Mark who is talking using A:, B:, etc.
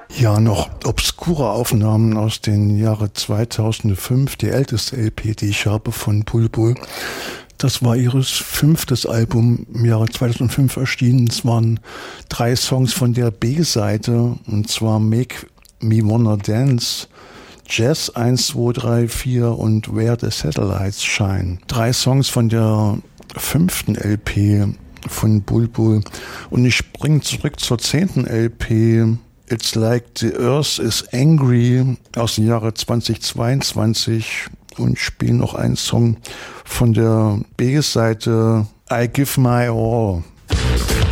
A: Ja, noch obskure Aufnahmen aus den Jahre 2005, die älteste LP, die ich habe von Bulbul. Das war ihres 5. Album im Jahre 2005 erschienen. Es waren 3 Songs von der B-Seite, und zwar Make Me Wanna Dance, Jazz 1, 2, 3, 4 und Where the Satellites Shine. 3 Songs von der 5. LP von Bulbul. Und ich springe zurück zur 10. LP, It's Like the Earth is Angry, aus dem Jahre 2022, und spiele noch einen Song von der B-Seite, I Give My All.